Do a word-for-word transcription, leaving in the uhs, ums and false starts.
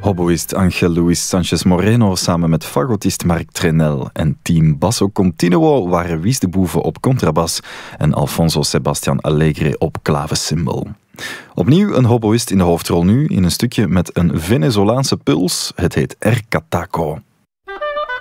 Hoboïst Ángel Luis Sánchez Moreno samen met fagotist Marc Trenel en team Basso Continuo waren Wies de Boeve op contrabas en Alfonso Sebastián Alegre op klavecimbal. Opnieuw een hoboïst in de hoofdrol nu in een stukje met een Venezolaanse puls. Het heet El Cataco.